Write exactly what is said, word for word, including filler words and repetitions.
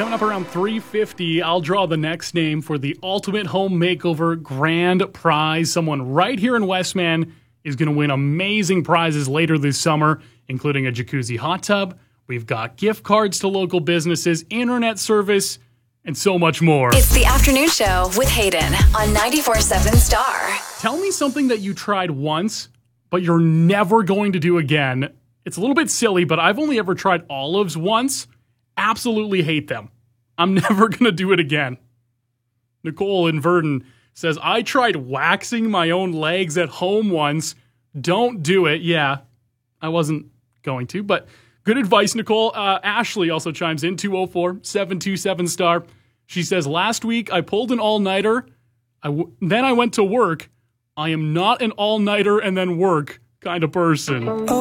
Coming up around three fifty, I'll draw the next name for the Ultimate Home Makeover Grand Prize. Someone right here in Westman is going to win amazing prizes later this summer, including a jacuzzi hot tub. We've got gift cards to local businesses, internet service, and so much more. It's the afternoon show with Hayden on ninety-four point seven Star. Tell me something that you tried once, but you're never going to do again. It's a little bit silly, but I've only ever tried olives once. Absolutely hate them. I'm never going to do it again. Nicole in Verdon says, I tried waxing my own legs at home once. Don't do it. Yeah, I wasn't going to, but good advice, Nicole. Uh, Ashley also chimes in, two oh four, seven two seven star. She says, last week I pulled an all-nighter. I w- then I went to work. I am not an all-nighter and then work kind of person.